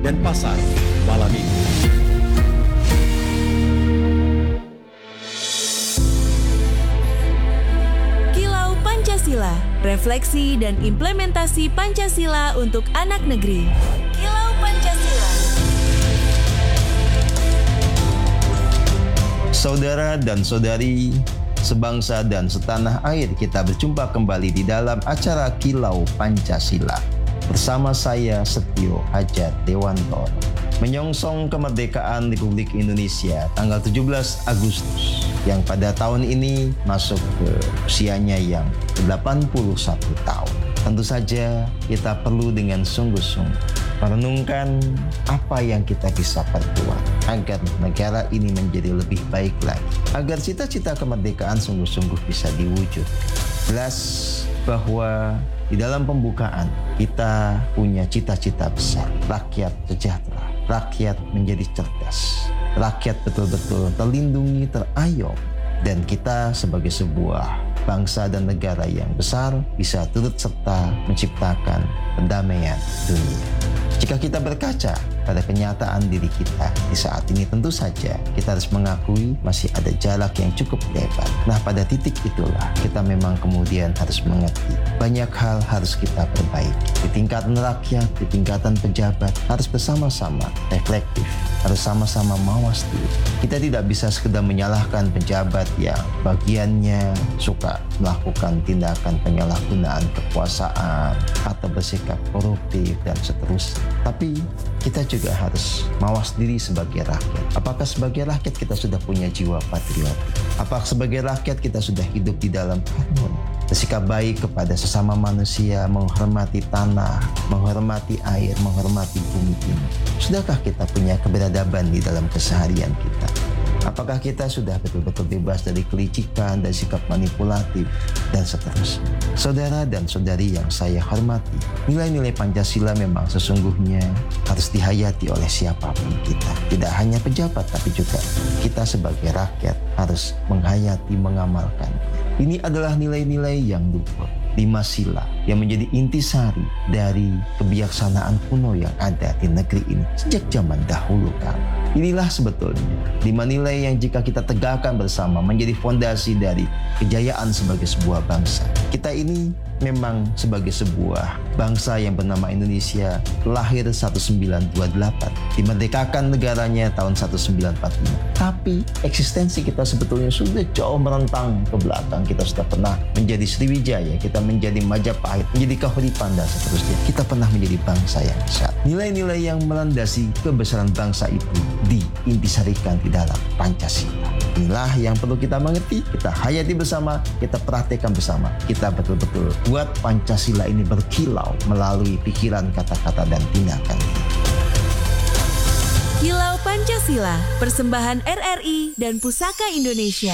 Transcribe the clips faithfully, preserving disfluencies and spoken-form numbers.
dan pasar malam ini. Kilau Pancasila, refleksi dan implementasi Pancasila untuk anak negeri. Kilau Pancasila. Saudara dan saudari, sebangsa dan setanah air, kita berjumpa kembali di dalam acara Kilau Pancasila. Bersama saya Setio Hajat Dewantoro. Menyongsong kemerdekaan Republik Indonesia tanggal tujuh belas Agustus yang pada tahun ini masuk ke usianya yang delapan puluh satu tahun. Tentu saja kita perlu dengan sungguh-sungguh merenungkan apa yang kita bisa perbuat agar negara ini menjadi lebih baik lagi, agar cita-cita kemerdekaan sungguh-sungguh bisa diwujud. Jelas bahwa di dalam pembukaan kita punya cita-cita besar, rakyat sejahtera, rakyat menjadi cerdas, rakyat betul-betul terlindungi, terayom, dan kita sebagai sebuah bangsa dan negara yang besar bisa turut serta menciptakan perdamaian dunia. Jika kita berkaca pada kenyataan diri kita di saat ini, tentu saja kita harus mengakui masih ada jarak yang cukup lebar. Nah, pada titik itulah kita memang kemudian harus mengerti banyak hal harus kita perbaiki. Di tingkatan rakyat, di tingkatan pejabat, harus bersama-sama reflektif, harus sama-sama mawas diri. Kita tidak bisa sekedar menyalahkan pejabat yang bagiannya suka melakukan tindakan penyalahgunaan kekuasaan atau bersikap koruptif dan seterusnya. Tapi kita juga harus mawas diri sebagai rakyat. Apakah sebagai rakyat kita sudah punya jiwa patriotik? Apakah sebagai rakyat kita sudah hidup di dalam harmoni, bersikap baik kepada sesama manusia, menghormati tanah, menghormati air, menghormati bumi ini? Sudahkah kita punya keberadaban di dalam keseharian kita? Apakah kita sudah betul-betul bebas dari kelicikan, dari sikap manipulatif, dan seterusnya? Saudara dan saudari yang saya hormati, nilai-nilai Pancasila memang sesungguhnya harus dihayati oleh siapapun kita. Tidak hanya pejabat, tapi juga kita sebagai rakyat harus menghayati, mengamalkan. Ini adalah nilai-nilai yang luhur, lima sila yang menjadi intisari dari kebijaksanaan kuno yang ada di negeri ini sejak zaman dahulu kala. Inilah sebetulnya lima nilai yang jika kita tegakkan bersama menjadi fondasi dari kejayaan sebagai sebuah bangsa. Kita ini memang sebagai sebuah bangsa yang bernama Indonesia lahir seribu sembilan ratus dua puluh delapan, dimerdekakan negaranya tahun seribu sembilan ratus empat puluh lima. Tapi eksistensi kita sebetulnya sudah jauh merentang ke belakang. Kita sudah pernah menjadi Sriwijaya, kita menjadi Majapahit, menjadi Kahuripan, dan seterusnya. Kita pernah menjadi bangsa yang besar. Nilai-nilai yang melandasi kebesaran bangsa itu diintisarikan di dalam Pancasila. Inilah yang perlu kita mengerti, kita hayati bersama, kita praktekkan bersama. Kita betul-betul buat Pancasila ini berkilau melalui pikiran, kata-kata, dan tindakan. Kilau Pancasila, persembahan R R I dan Pusaka Indonesia.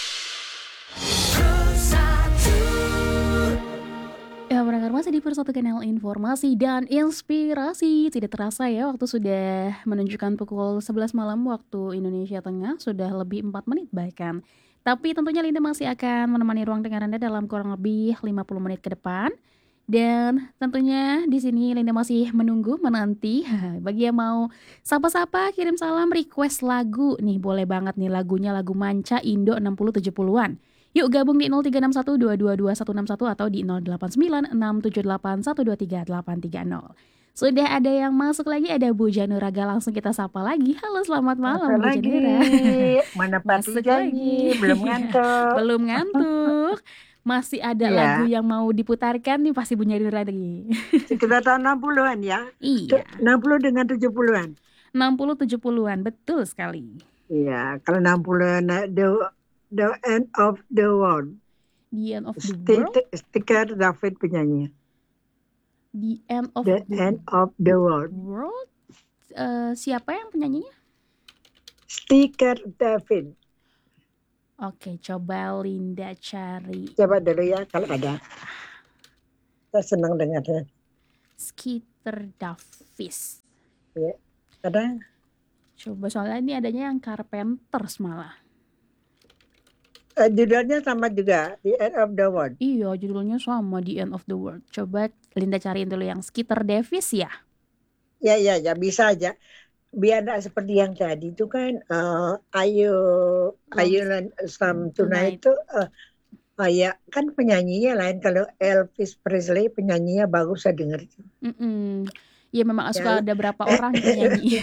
Ya, pendengar masih di Persatu Kanal Informasi dan Inspirasi. Tidak terasa ya, waktu sudah menunjukkan pukul sebelas malam waktu Indonesia Tengah, sudah lebih empat menit bahkan. Tapi tentunya Linda masih akan menemani ruang dengar Anda dalam kurang lebih lima puluh menit ke depan. Dan tentunya di sini Linda masih menunggu, menanti bagi yang mau sapa-sapa, kirim salam, request lagu. Nih boleh banget nih lagunya, lagu Manca Indo enam puluh tujuh puluhan. Yuk gabung di nol tiga enam satu dua dua dua satu enam satu atau di nol delapan sembilan enam tujuh delapan satu dua tiga delapan tiga nol. Sudah ada yang masuk lagi, ada Bu Januraga, langsung kita sapa lagi. Halo, selamat malam Bu lagi. Janura. Mana Pati Janji, belum ngantuk. Belum ngantuk. Masih ada Ya. lagu yang mau diputarkan nih pasti Bu Janura lagi. Sekitar tahun enam puluhan ya. Iya. enam puluh dengan tujuh puluhan. enam puluh tujuh puluhan, betul sekali. Iya, kalau enam puluhan the the end of the world. The end of the Sti- world. Stiker David penyanyi. The end of The the end of the world. world. Eh, siapa yang penyanyinya? Stiker David. Oke, coba Linda cari. Coba dulu ya kalau ada. Saya senang dengarnya. Skeeter Davis. Ya. Ada. Coba soalnya ini adanya yang Carpenters malah. Eh, judulnya sama juga, The End of the World. Iya, judulnya sama, The End of the World. Coba Linda cariin dulu yang Skeeter Davis ya. Ya, ya, ya, bisa aja. Biar nggak seperti yang tadi itu kan, eh, Ayu Ayu Love dan Sam Tonight Tonight. itu eh, oh ya kan penyanyinya lain. Kalau Elvis Presley penyanyinya bagus saya dengar itu. Mm-mm. Ya memang Ya, suka ada berapa orang gitu nyanyi.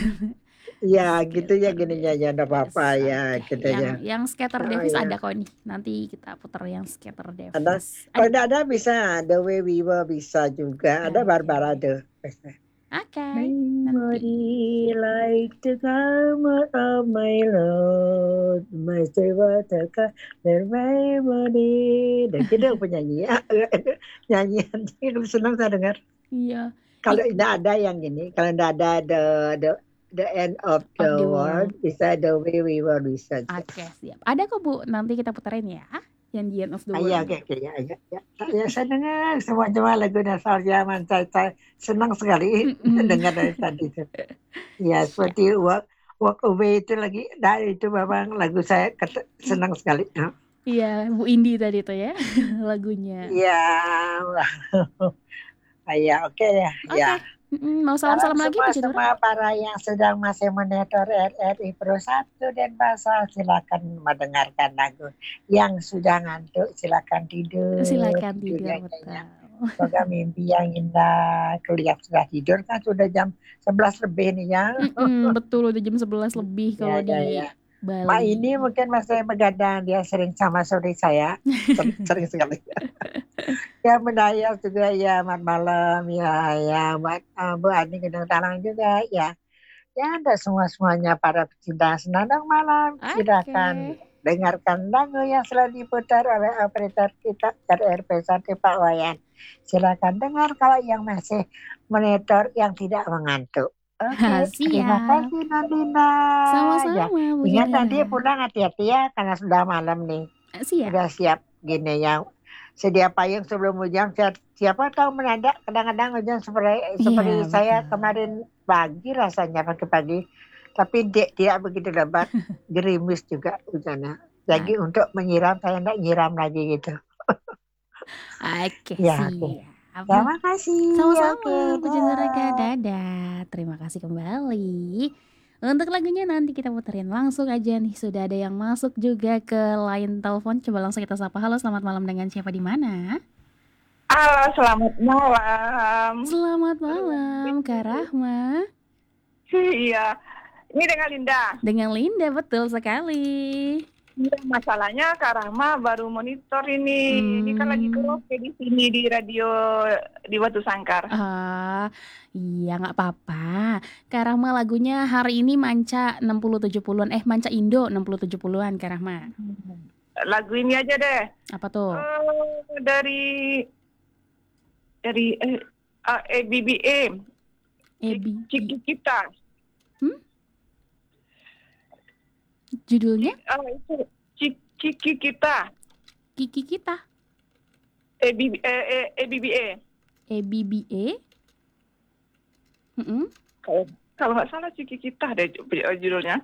ya gitu ya Skater gininya ya enggak Davis. apa-apa ya Oke, gitu yang ya. yang Skater Oh Davis ada ya. kok nih. Nanti kita putar yang Skater Ada Davis. kalau Ada. enggak ada bisa The Way We Were bisa juga. Ada Oke. Barbara tuh. Oke. Nanti. Memory like the garment of my Lord, my Savior dan memory. Dan gitu penyanyi ya. Nyanyian senang saya dengar. Iya. Kalau I- tidak ada yang gini, kalau tidak ada the the the end of the, of the world, world. bisa The Way We Were bisa. Oke, siap. Ada kok Bu, nanti kita puterin ya. Yang The End of the Ah, ya, World. oke, oke, ya, ya, ya. Ya, saya dengar semua-semua lagu dasar zaman saya, saya senang sekali Mm-mm. dengar dari tadi itu. Ya, seperti walk, walk Away itu lagi, nah itu memang lagu saya ket- senang sekali. Iya, Bu Indi tadi tuh ya lagunya. Iya, wah. Ah, ya, oke ya, Oke. ya. Mm-mm, Mau Salam salam-salam lagi Bu semua Cidora? semua para yang sedang masih monitor R R I Pro satu dan Pasal, silakan mendengarkan lagu. Yang sudah ngantuk silakan tidur. Silakan tidur, ya, betul. kayaknya. Semoga mimpi yang indah. Kelihatan sudah tidur kan sudah jam sebelas lebih nih ya. Mm-mm, betul udah jam sebelas lebih kalau Ya, di ya, ya. Bali. Mak ini mungkin masih begadang, dia sering sama sore saya, sering, sering sekali. Ya Menayang juga ya, mat malam ya, ya buat uh, Bu Ani Gedung Talang juga ya. Ya ada semua-semuanya para pecinta senandung malam, Oke. silakan dengarkan lagu yang selalu diputar oleh operator kita R R P satu Pak Wayan. Silakan dengar kalau yang masih monitor yang tidak mengantuk. Oke, terima Siap. kasih Nandina. Ya, Sama-sama Bu ingat Cidora. nanti pulang hati-hati ya karena sudah malam nih. Siap. Sudah siap gini yang sedia payung sebelum hujan. Siapa, siapa tahu mendadak kadang-kadang hujan seperti seperti Iya, saya betul. kemarin pagi rasanya pagi-pagi. Tapi di- tidak begitu lebat, gerimis juga hujannya. Jadi untuk menyiram saya tidak nyiram lagi gitu. Oke, Ya, oke. siap. Terima kasih. Sama-sama Oke, Bu Cidora, dah. dadah. Terima kasih kembali. Untuk lagunya nanti kita puterin langsung aja nih. Sudah ada yang masuk juga ke line telepon. Coba langsung kita sapa. Halo, selamat malam dengan siapa di mana? Halo, selamat malam. Selamat malam, Kak Rahma. Iya, ini dengan Linda. Dengan Linda, betul sekali. Iya, masalahnya Kak Rahma baru monitor ini. Ini kan lagi Hmm. karaoke di sini di radio di Batu Sangkar. Ah, iya nggak apa-apa. Kak Rahma lagunya hari ini Manca enam puluh tujuh puluhan. Eh, Manca Indo enam puluh tujuh puluhan, Kak Rahma. Lagu ini aja deh. Apa tuh? Eh, dari dari eh, ah, A B B A, Ebi. Ciki Kita. Judulnya Ah, itu Ci- Ciki Kita. Kiki Kita. A B B eh, eh, A B B A. E B B E. Mm-mm. Kalau kalau nggak salah Ciki Kita deh ju- judulnya.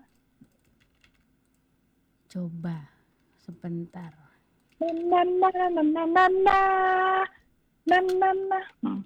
Coba sebentar. Na na na na na na na na na na. Hmm.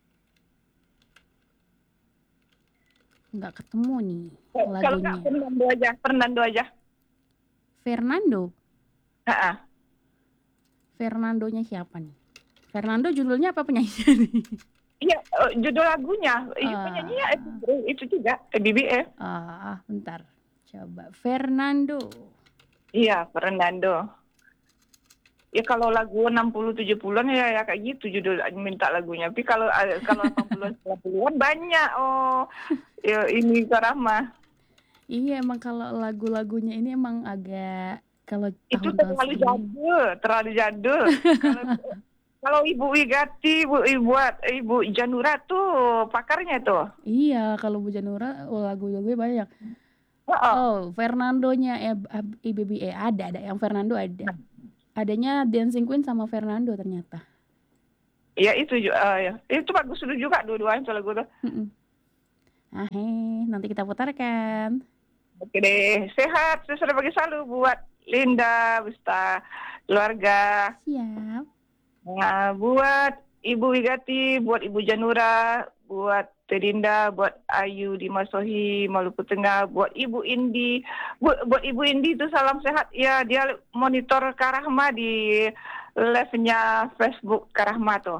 Nggak ketemu nih Kalau nggak lagunya. Fernando aja, Fernando aja. Fernando. Ha-ha. Fernandonya siapa nih? Fernando judulnya apa penyanyinya nih? Iya, eh, judul lagunya, eh, Ah. penyanyinya itu, itu juga, B B E. Ah, bentar. Coba Fernando. Iya, Fernando. Ya kalau lagu enam puluh tujuh puluhan ya, ya kayak gitu judul minta lagunya. Tapi kalau eh, kalau delapan puluhan sembilan puluhan banyak. Oh, ya, ini Karama. Iya, emang kalau lagu-lagunya ini emang agak kalau Itu tahun-tahun terlalu segini. jadul, terlalu jadul. kalau, kalau Ibu Wigati, Ibu Ibu Ibu Janura tuh pakarnya tuh. Iya, kalau Bu Janura oh, lagu-lagunya banyak. Oh, oh. Oh, Fernandonya I B B E ada, ada yang Fernando ada. Adanya Dancing Queen sama Fernando ternyata. Ya itu ju- eh, ya. Itu bagus juga dua-duanya tuh lagu tuh. Mm-mm. Ah, heh, nanti kita putarkan. Oke deh, sehat, sesuai pagi selalu buat Linda, Busta, keluarga. Siap. Nah, buat Ibu Wigati, buat Ibu Janura, buat Tedinda, buat Ayu di Masohi, Maluku Tengah, buat Ibu Indi. Buat, buat Ibu Indi itu salam sehat. Ya, dia monitor Karahma di live-nya Facebook Karahma tuh.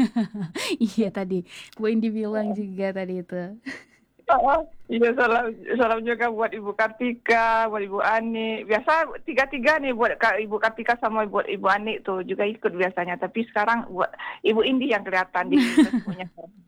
Iya tadi Bu Indi bilang juga tadi itu. Oh, iya salam salam juga buat Ibu Kartika, buat Ibu Ani. Biasa tiga-tiga nih buat Kak Ibu Kartika sama buat Ibu Ani tuh juga ikut biasanya. Tapi sekarang buat Ibu Indi yang kelihatan di Facebooknya.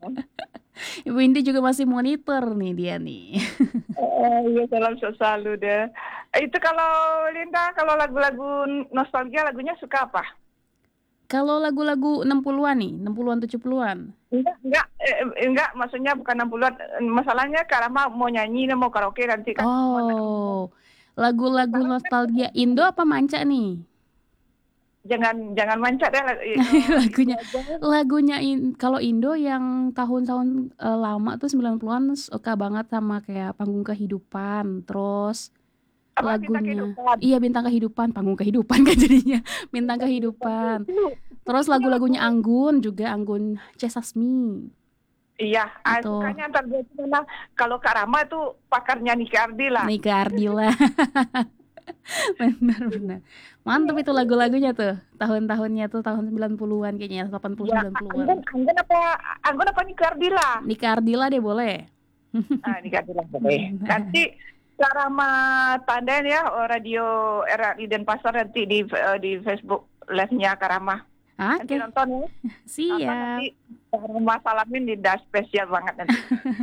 Ibu Indi juga masih monitor nih dia nih. Oh, iya salam selalu deh. Itu kalau Linda, kalau lagu-lagu nostalgia lagunya suka apa? Kalau lagu-lagu enam puluhan nih, enam puluhan tujuh puluhan. Enggak, enggak, eh, enggak, maksudnya bukan enam puluhan. Masalahnya Karama mau nyanyi, mau karaoke nanti kan. Oh, lagu-lagu nostalgia Indo apa manca nih? Jangan jangan mancat ya. lagunya lagunya in, kalau Indo yang tahun-tahun uh, lama tuh sembilan puluhan suka banget sama kayak Panggung Kehidupan, terus Apa, Bintang lagunya Kehidupan? iya Bintang Kehidupan, Panggung Kehidupan kan jadinya Bintang Kehidupan. Terus lagu-lagunya Anggun juga, Anggun C. Sasmi. Iya, ah, Itu. sukanya antar dua itu memang kalau Kak Rama tuh pakarnya Niki Ardila. Nika Ardila. Benar-benar. Mantap itu lagu-lagunya tuh. Tahun-tahunnya tuh tahun sembilan puluhan kayaknya, delapan puluh Ya, sembilan puluhan. Anggun, Anggun apa Anggun apa Niki Ardila? Nika Ardila deh boleh. Ah, Niki Ardila boleh. Nanti Kak Rama tandain ya oh, radio R R I Denpasar nanti di uh, di Facebook live-nya Kak Rama. Nanti Oke, nonton ya. Nonton siap. nanti Kak Rama salamin di das spesial banget nanti.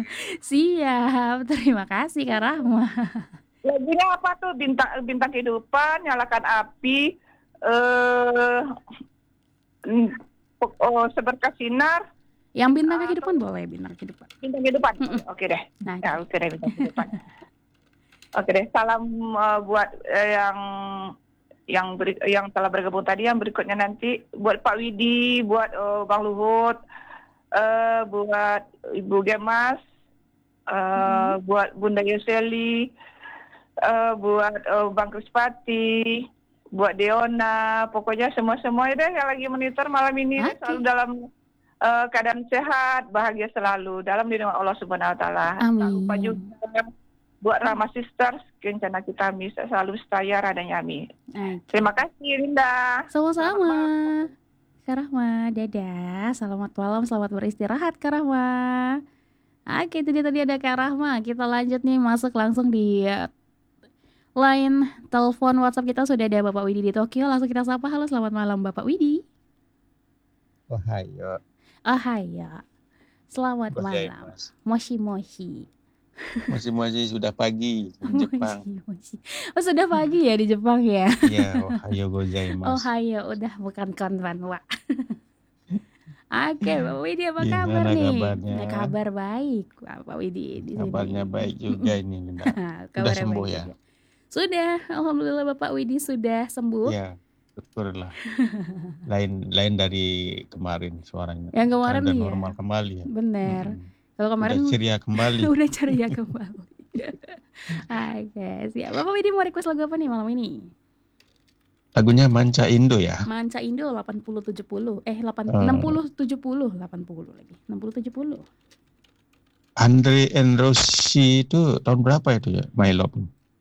Siap. Terima kasih Kak Rahma. Lagunya apa tuh? Bintang Bintang Kehidupan, Nyalakan Api, eh mm, oh, Seberkas Sinar, Yang Bintang Kehidupan boleh, Bintang Kehidupan. Bintang Kehidupan. Oke deh. Nah, Ya, oke deh Bintang Kehidupan. Oke deh, salam uh, buat uh, yang yang beri, yang telah bergabung tadi, yang berikutnya nanti buat Pak Widi, buat uh, Bang Luhut, uh, buat Ibu Gemas, uh, hmm. buat Bunda Yoseli, uh, buat uh, Bang Krispati, buat Deona, pokoknya semua-semua deh yang lagi monitor malam ini okay. Selalu dalam uh, keadaan sehat, bahagia selalu dalam lindungan Allah Subhanahu Wa Taala. Amin. Lupa juga buat Rama Sisters, kencana kita bisa selalu setia radanya Ami. Okay. Terima kasih Linda. Sama-sama. Kak Rahma, dadah. Selamat malam, selamat beristirahat Kak Rahma. Oke, itu dia tadi ada Kak Rahma. Kita lanjut nih, masuk langsung di line telepon WhatsApp kita. Sudah ada Bapak Widi di Tokyo. Langsung kita sapa. Halo, selamat malam Bapak Widi. Ohayo. Ohayo. Selamat malam. Moshi moshi. Moshi-moshi sudah pagi di Jepang. Moshi, moshi. Oh, sudah pagi ya di Jepang ya? Iya, ohayo gozaimasu. Ohayo, udah bukan konbanwa. Oke, Bapak Widi apa Gimana kabar nih? kabarnya? Nah, kabar baik, Bapak Widi di sini. Kabarnya baik juga ini, Linda. Kabarnya Sudah sembuh baik ya? juga. Sudah, alhamdulillah Bapak Widi sudah sembuh. Ya, syukurlah. lain lain dari kemarin suaranya. Yang kemarin Udah ya. normal kembali ya. Bener. Hmm. Kalau kemarin udah ceria kembali. udah ceria kembali. Oke, siap. Bapak Widi mau request lagu apa nih malam ini? Lagunya Manca Indo ya. Manca Indo delapan puluh tujuh puluh. Eh delapan Uh. enam puluh tujuh puluh, delapan puluh lagi. enam puluh tujuh puluh. Andre and Rosie itu tahun berapa itu ya? My Love.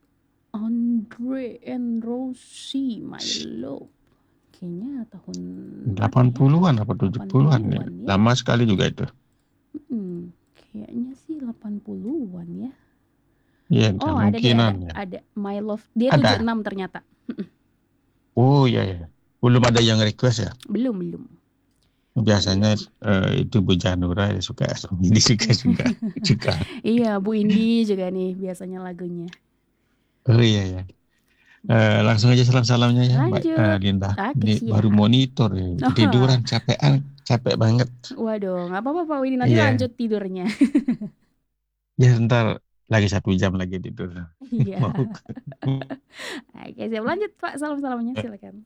Andre and Rosie, My Love. Kayaknya tahun delapan puluhan apa tujuh puluhan ya. ya. Lama sekali juga itu. Hmm, kayaknya sih delapan puluhan ya. Iya, Oh, ada dia, kemungkinan ada, ya. ada My Love. Dia Ada. tujuh puluh enam ternyata. Oh iya ya. Belum ada yang request ya. Belum, belum. Biasanya eh, itu Bu Janura ya suka, ini suka juga, suka. Iya, Bu Indi juga nih biasanya lagunya. Oh iya ya. Eh, langsung aja salam-salamnya ya, Mbak Lanjut. eh, Linda. Oke, Ini siap. baru monitor ya, Oh. tiduran capean, capek banget. Waduh, nggak apa-apa Pak Widi, nanti Iya. lanjut tidurnya. Ya ntar lagi satu jam lagi tidur. Iya. Mau. Oke, siap. Lanjut Pak, salam-salamnya silakan.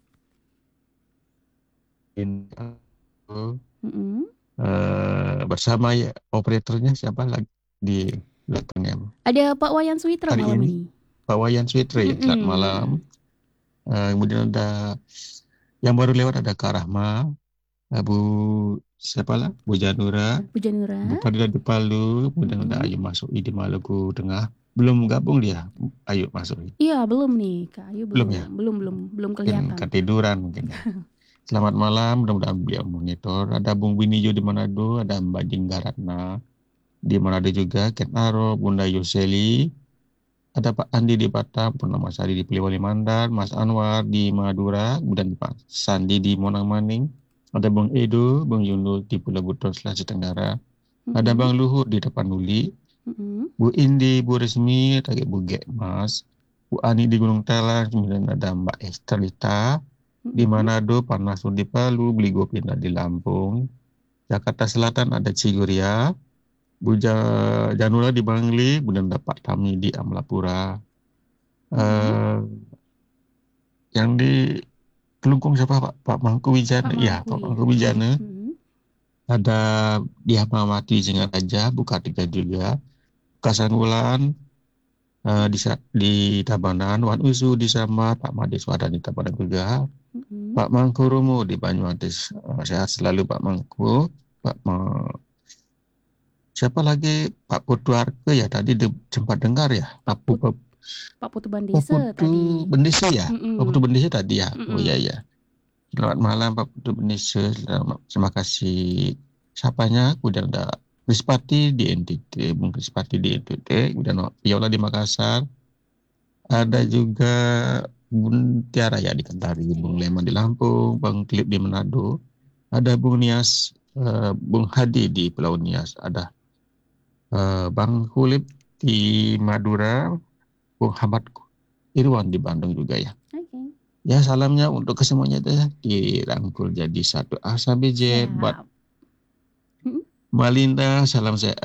Linda, Mm-mm. eh, bersama ya operatornya siapa lagi di belakangnya? Ada Pak Wayan Suwitra Hari malam ini. ini. Pak Wayan Switri, Mm-mm. selamat malam. Eh, kemudian ada yang baru lewat ada Kak Rahma, Bu siapa lah? Bu Janura, Bu Janura. Bu Farida di Palu, kemudian Mm-mm. ada Ayu Masui di Maluku Tengah. Belum gabung dia, Ayu Masui. Iya, belum nih, Kak Ayu Belum belum, ya? belum, belum, belum Mungkin kelihatan. ketiduran mungkin ya. Selamat malam, mudah-mudahan beliau monitor. Ada Bung Binijo di Manado, ada Mbak Jinggaratna di Manado juga, Ken Aro, Bunda Yoseli, ada Pak Andi di Batam, Purnama Sari di Poliwali Mandar, Mas Anwar di Madura, kemudian Pak Sandi di Monang Maning, ada Bung Edo, Bung Yunus di Pulau Buton, Sulawesi Tenggara, ada Mm-mm. Bang Luhut di Tapanuli, Mm-mm. Bu Indi, Bu Resmi, ada Bu Gek Mas, Bu Ani di Gunung Talang, kemudian ada Mbak Estelita di Mm-mm. Manado, Pak Nasur di Palu, Beligo Pindah di Lampung, Jakarta Selatan ada Ciguria, Bu Ja- Janula di Bangli, kemudian ada Pak Tami di Amlapura. Eh, yang di Kelungkung siapa Pak? Pak Mangku Wijana. Pak Ya, Mangku Pak ya. Mangku Wijana. Mm-mm. Ada di Hamawati Singaraja, Bu Kartika juga. Kasanulan eh, di Sa- di Tabanan, Wan Usu di Samar, Pak Made Swada di Tabanan juga. Mm-mm. Pak Mangku Rumo di Banyuwangi. Eh, sehat selalu Pak Mangku. Pak Ma- siapa lagi? Pak Putuarke ya tadi di- sempat dengar ya. Pak Put- Pu- Pak Putu Pak Bandese Putu tadi. Bendese ya. Mm-mm. Pak Putu Bendese tadi ya. Oh Mm-mm. iya ya. Selamat malam Pak Putu Bendese. Selamat, terima kasih siapanya. Kemudian ada Krispati di N T T, Bung Krispati di N T T, kemudian Viola di Makassar. Ada Mm-mm. juga Bun Tiara ya di Kendari, Bung Iya. Leman di Lampung, Bang Klip di Manado. Ada Bung Nias, eh, Bung Hadi di Pulau Nias. Ada eh, Bang Hulip di Madura, Bung Hamad Irwan di Bandung juga ya. Oke. Ya salamnya untuk kesemuanya itu ya dirangkul jadi satu A sampai Z. Buat Siap. Mm-mm. Mbak Linda, salam sehat.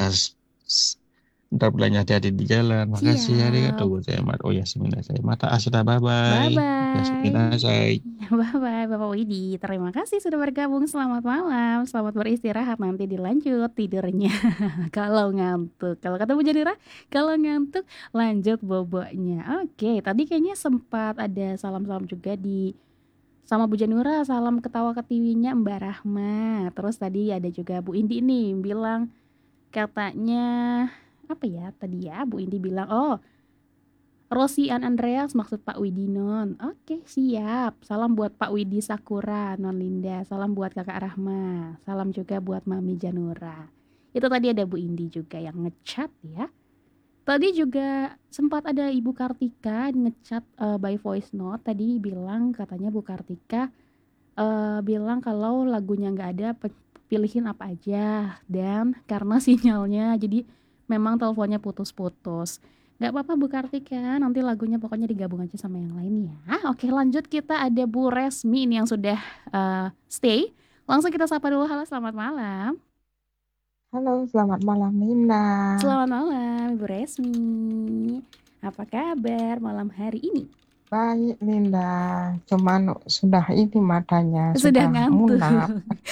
Ntar pulangnya hati-hati di jalan. Makasih ya, Siap. Tunggu saya mat. Oh ya, semina saya mata asda bye bye. Ya semina Bye-bye. saya. Bye-bye Bapak Widi. Terima kasih sudah bergabung. Selamat malam. Selamat beristirahat. Nanti dilanjut tidurnya. Kalau ngantuk. Kalau kata Bu Janira, kalau ngantuk lanjut boboknya. Oke, tadi kayaknya sempat ada salam-salam juga di sama Bu Janura. Salam ketawa ketiwinya Mbak Rahma. Terus tadi ada juga Bu Indi nih bilang katanya apa ya tadi ya Bu Indi bilang oh Rosi An Andreas maksud Pak Widinon. Oke siap. Salam buat Pak Widi Sakura Non Linda. Salam buat Kakak Rahma. Salam juga buat Mami Janura. Itu tadi ada Bu Indi juga yang ngechat ya. Tadi juga sempat ada Ibu Kartika ngechat uh, by voice note. Tadi bilang katanya Bu Kartika uh, bilang kalau lagunya nggak ada pilihin apa aja. Dan karena sinyalnya jadi memang teleponnya putus-putus. Gak apa-apa Bu Kartika, nanti lagunya pokoknya digabung aja sama yang lain ya. Oke lanjut kita ada Bu Resmi ini yang sudah uh, stay. Langsung kita sapa dulu. Halo selamat malam. Halo selamat malam Nina. Selamat malam Ibu Resmi. Apa kabar malam hari ini? Baik Linda, cuman sudah ini matanya Sudah sudah ngantuk. munap.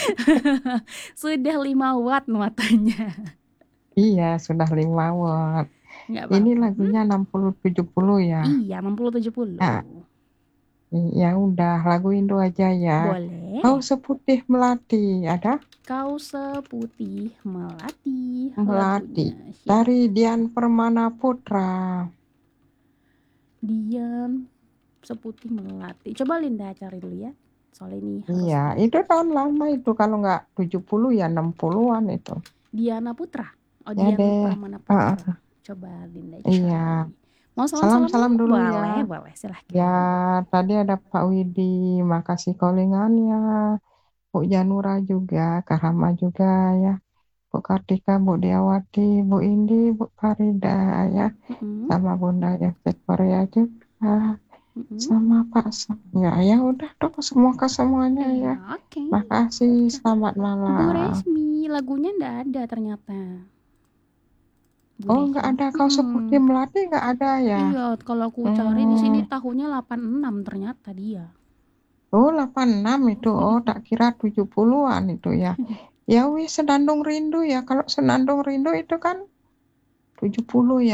Sudah lima watt matanya. Iya sudah lima watt. Nggak Ini apa-apa. lagunya enam puluh tujuh puluh ya. Iya enam puluh tujuh puluh. Nah, ya udah lagu Indo aja ya. Boleh. Kau seputih melati ada? Kau seputih melati. Melati. Lagunya siapa? Dari Dian Permana Putra. Dian seputih melati. Coba Linda cari dulu ya. Soalnya ini harus Iya, di- itu tahun lama itu kalau nggak tujuh puluh ya enam puluhan itu. Diana Putra. Oh Ya Dian deh. Pramana Putra. Ah, Coba Linda cari. iya. Mau salam-salam Salam-salam dulu boleh, ya. boleh silahkan. Ya, tadi ada Pak Widi, makasih callingannya. Bu Janura juga, Karama juga ya. Bu Kartika, Bu Diawati, Bu Indi, Bu Farida ya. Mm-mm, Sama Bunda Yosef Korea juga. mm-mm. Sama Pak Sam. Ya, ya udah dong semua ke semuanya Iya, ya. oke. Makasih, selamat Bu malam. Resmi, lagunya ndak ada ternyata. Bu Oh, nggak Resmi. ada kau Mm-mm. seputih melati nggak ada ya? Iya, kalau aku cari di sini Hmm. tahunnya delapan enam ternyata dia. Oh, delapan enam itu. Oh, tak kira tujuh puluhan itu ya. Ya wis Senandung Rindu ya. Kalau Senandung Rindu itu kan tujuh puluh ya.